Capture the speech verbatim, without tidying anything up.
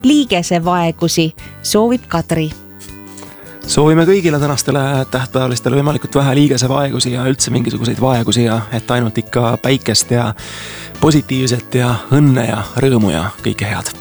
liigesevaegusi soovib Kadri. Soovime kõigile tänastele tähtpäevalistele võimalikult vähe liigesevaegusi ja üldse mingisuguseid vaegusi ja et ainult ikka päikest ja positiivset ja õnne ja rõõmu ja kõike head.